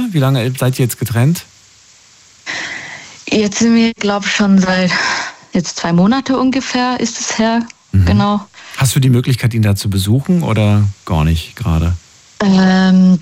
lange? Wie lange seid ihr jetzt getrennt? Jetzt sind wir, glaube ich, schon seit jetzt 2 Monate ungefähr ist es her. Genau. Hast du die Möglichkeit, ihn da zu besuchen oder gar nicht gerade?